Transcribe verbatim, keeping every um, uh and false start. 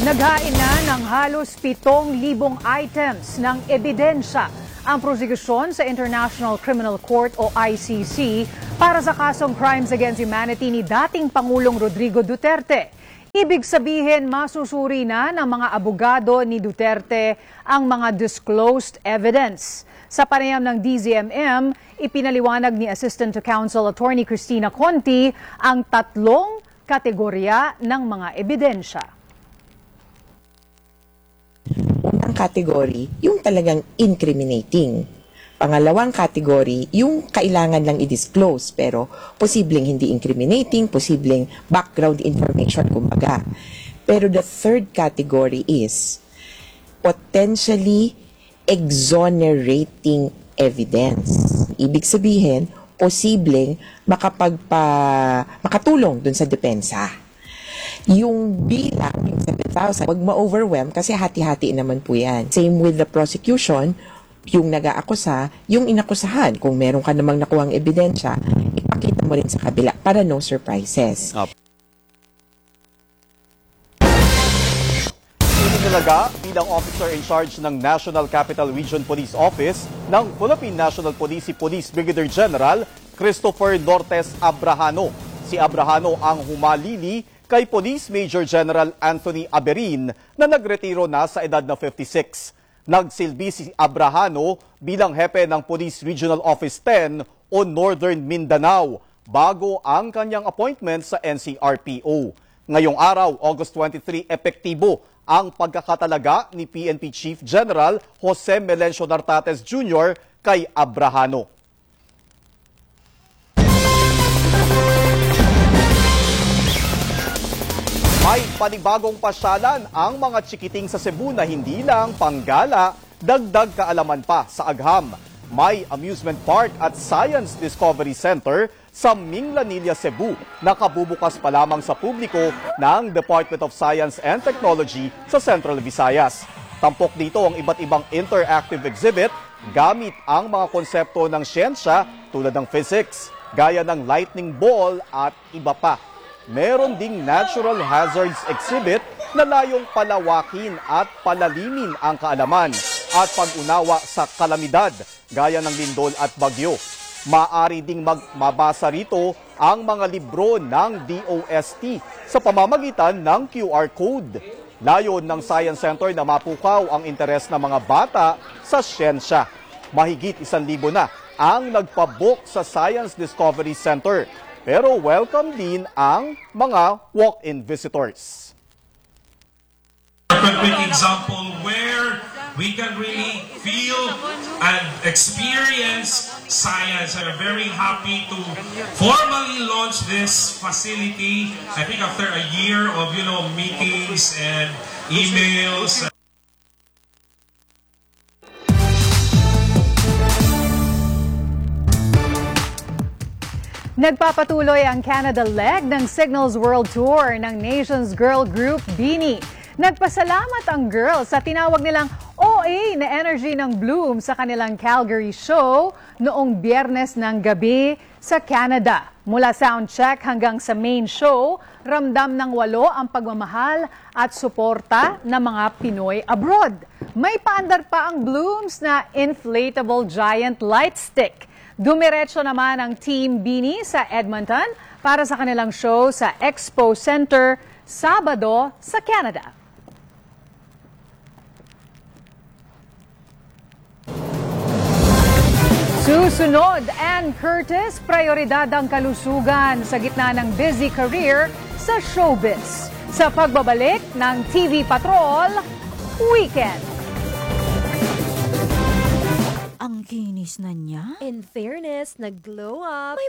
Naghain na ng halos pitong libong items ng ebidensya ang prosekusyon sa International Criminal Court o I C C para sa kasong Crimes Against Humanity ni dating Pangulong Rodrigo Duterte. Ibig sabihin, masusuri na ng mga abogado ni Duterte ang mga disclosed evidence. Sa panayam ng D Z M M, ipinaliwanag ni Assistant to Counsel Attorney Cristina Conti ang tatlong kategorya ng mga ebidensya. Unang category, yung talagang incriminating. Pangalawang category, yung kailangan lang i-disclose pero posibleng hindi incriminating, posibleng background information kumbaga. Pero the third category is potentially exonerating evidence. Ibig sabihin, posibleng makapagpa, makatulong dun sa depensa. Yung bilang, yung seven thousand, wag ma-overwhelm kasi hati-hati naman po yan. Same with the prosecution, yung nag-aakusa, yung inakusahan. Kung meron ka namang nakuhang ebidensya, ipakita mo rin sa kabila para no surprises. Up. Inilalaga bilang officer in charge ng National Capital Region Police Office ng Philippine National Police si Police Brigadier General Christopher Nortes Abrajano. Si Abrajano ang humalili kay Police Major General Anthony Aberin na nagretiro na sa edad na fifty-six. Nagsilbi si Abrajano bilang hepe ng Police Regional Office ten o Northern Mindanao bago ang kanyang appointment sa N C R P O. Ngayong araw, August twenty-three, epektibo ang pagkakatalaga ni P N P Chief General Jose Melencio Nartates Junior kay Abrajano. May panibagong pasyalan ang mga chikiting sa Cebu na hindi lang panggala, dagdag kaalaman pa sa agham. May amusement park at science discovery center sa Minglanilla, Cebu na kabubukas pa lamang sa publiko ng Department of Science and Technology sa Central Visayas. Tampok dito ang iba't ibang interactive exhibit gamit ang mga konsepto ng siyensya tulad ng physics, gaya ng lightning ball at iba pa. Meron ding natural hazards exhibit na layong palawakin at palalimin ang kaalaman at pag-unawa sa kalamidad gaya ng lindol at bagyo. Maaari ding mabasa rito ang mga libro ng D O S T sa pamamagitan ng Q R code. Layon ng Science Center na mapukaw ang interes ng mga bata sa siyensya. Mahigit isang libo na ang nagpabook sa Science Discovery Center. Pero welcome din ang mga walk-in visitors. A perfect example where we can really feel and experience science. I'm very happy to formally launch this facility. I think after a year of, you know, meetings and emails. Nagpapatuloy ang Canada leg ng Signals World Tour ng Nations Girl Group BINI. Nagpasalamat ang girls sa tinawag nilang O A na energy ng Bloom sa kanilang Calgary show noong Biyernes ng gabi sa Canada. Mula soundcheck hanggang sa main show, ramdam ng walo ang pagmamahal at suporta ng mga Pinoy abroad. May paandar pa ang Blooms na inflatable giant light stick. Dumiretso naman ang Team BINI sa Edmonton para sa kanilang show sa Expo Center Sabado sa Canada. Susunod, Ann Curtis, prioridad ang kalusugan sa gitna ng busy career sa showbiz. Sa pagbabalik ng T V Patrol Weekend. Ang kinis na niya. In fairness, nag-glow up.